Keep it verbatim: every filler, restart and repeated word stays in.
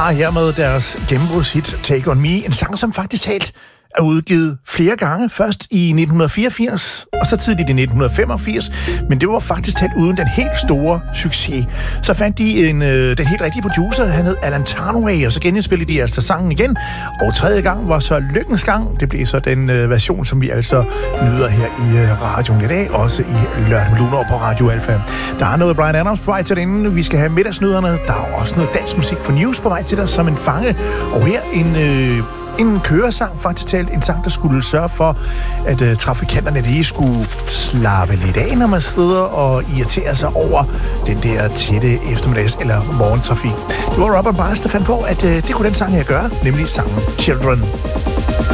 har hermed deres gennembrudshit Take On Me, en sang, som faktisk talt er udgivet flere gange. Først i nitten fireogfirs, og så tidligt i nitten femogfirs, men det var faktisk talt uden den helt store succes. Så fandt de en, øh, den helt rigtige producer, han hed Alan Tarnaway, og så genindspillede de altså sangen igen. Og tredje gang var så lykkens gang. Det blev så den øh, version, som vi altså nyder her i øh, radioen i dag, også i Lørdag med Lunar på Radio Alfa. Der er noget Bryan Adams på vej til den. Vi skal have middagsnyderne. Der er også noget dansk musik for news på vej til dig som en fange. Og her en... Øh, En køresang, faktisk talt en sang, der skulle sørge for, at uh, trafikanterne lige skulle slappe lidt af, når man sidder og irriterer sig over den der tætte eftermiddags- eller morgentrafik. Det var Robert Miles, der fandt på, at uh, det kunne den sang her gøre, nemlig sangen Children.